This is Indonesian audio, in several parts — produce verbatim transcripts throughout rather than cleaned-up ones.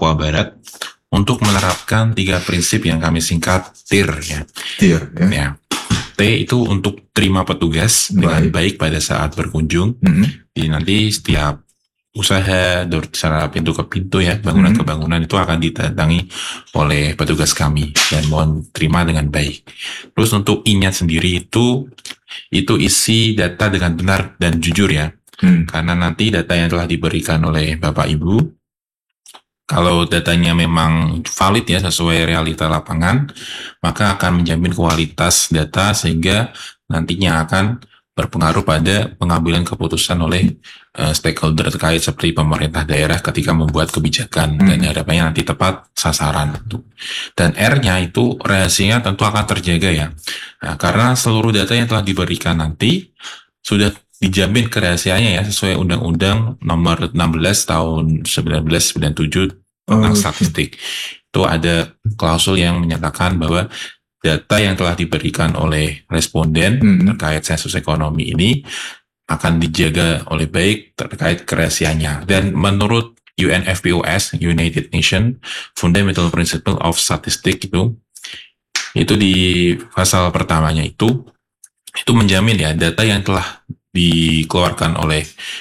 Papua Barat untuk menerapkan tiga prinsip yang kami singkat T I R ya. T I R ya. ya. T itu untuk terima petugas baik. dengan baik pada saat berkunjung. Mm-hmm. Jadi nanti setiap usaha dari secara pintu ke pintu ya, bangunan mm-hmm. ke bangunan itu akan didatangi oleh petugas kami dan mohon terima dengan baik. Terus untuk I-nya sendiri itu itu isi data dengan benar dan jujur ya. Hmm. Karena nanti data yang telah diberikan oleh Bapak Ibu, kalau datanya memang valid ya sesuai realita lapangan, maka akan menjamin kualitas data sehingga nantinya akan berpengaruh pada pengambilan keputusan oleh uh, stakeholder terkait seperti pemerintah daerah ketika membuat kebijakan hmm. dan harapannya nanti tepat sasaran. Dan R-nya itu rahasianya tentu akan terjaga ya, nah, karena seluruh data yang telah diberikan nanti sudah dijamin kerahasiaannya ya sesuai Undang-Undang Nomor enam belas Tahun seribu sembilan ratus sembilan puluh tujuh tentang oh, statistik. Itu ada klausul yang menyatakan bahwa data yang telah diberikan oleh responden hmm. terkait sensus ekonomi ini akan dijaga oleh baik terkait kerahasiaannya. Dan menurut U N F P O S, United Nations Fundamental Principle of Statistics itu, itu di pasal pertamanya itu, itu menjamin ya data yang telah dikeluarkan oleh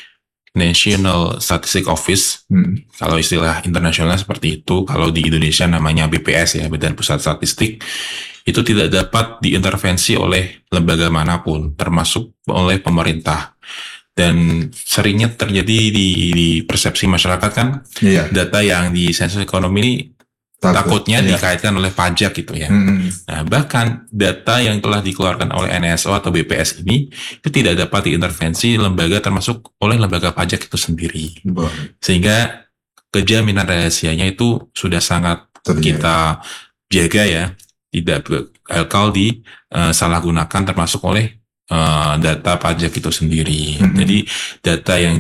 National Statistic Office, hmm. kalau istilah internasional seperti itu, kalau di Indonesia namanya B P S ya, Badan Pusat Statistik, itu tidak dapat diintervensi oleh lembaga manapun, termasuk oleh pemerintah. Dan seringnya terjadi di, di persepsi masyarakat kan, yeah. data yang di sensus ekonomi ini Takut, takutnya iya. dikaitkan oleh pajak gitu ya. Hmm. Nah, bahkan data yang telah dikeluarkan oleh N S O atau B P S ini itu tidak dapat diintervensi lembaga termasuk oleh lembaga pajak itu sendiri. Bah. Sehingga kejaminan rahasianya itu sudah sangat Terjaya. kita jaga ya, tidak bakal disalahgunakan termasuk oleh uh, data pajak itu sendiri. Hmm. Jadi data yang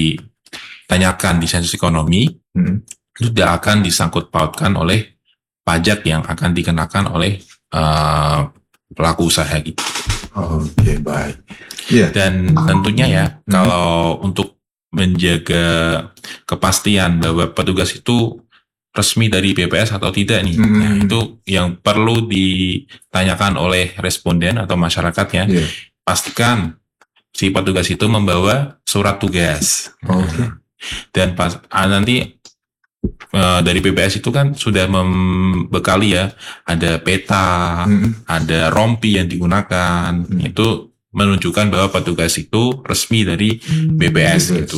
ditanyakan di sensus ekonomi hmm. tidak akan disangkut pautkan oleh pajak yang akan dikenakan oleh uh, pelaku usaha gitu. Oke, okay, baik. Yeah. Dan tentunya ya, hmm. kalau untuk menjaga kepastian bahwa petugas itu resmi dari B P S atau tidak nih, hmm. nah, itu yang perlu ditanyakan oleh responden atau masyarakat ya. Yeah. Pastikan si petugas itu membawa surat tugas. Okay. Dan pas ah, nanti Uh, dari B P S itu kan sudah membekali ya, ada peta, hmm. ada rompi yang digunakan, hmm. itu menunjukkan bahwa petugas itu resmi dari B P S gitu.